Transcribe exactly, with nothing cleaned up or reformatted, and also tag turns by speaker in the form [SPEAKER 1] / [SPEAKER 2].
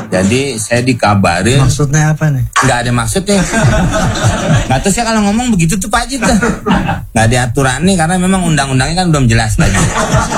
[SPEAKER 1] Jadi saya dikabarin.
[SPEAKER 2] Maksudnya apa nih?
[SPEAKER 1] Nggak ada maksudnya. Nggak tahu saya kalau ngomong begitu tuh Pak Haji tuh. Nggak ada aturan nih karena memang undang-undangnya kan belum jelas lagi.